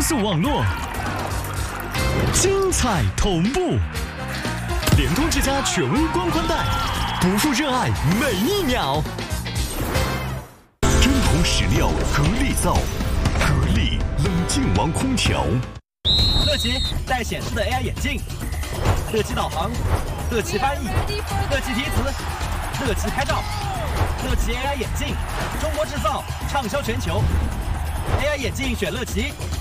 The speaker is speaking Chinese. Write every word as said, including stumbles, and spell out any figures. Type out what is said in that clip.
速网络，精彩同步。联通之家全屋光宽带，不负热爱每一秒。真空实料格力造，格力冷静王空调。 乐奇带显示的 A I 眼镜，乐奇导航，乐奇翻译，乐奇提词，乐奇拍照，乐奇 A I 眼镜，中国制造，畅销全球。A I 眼镜选乐奇，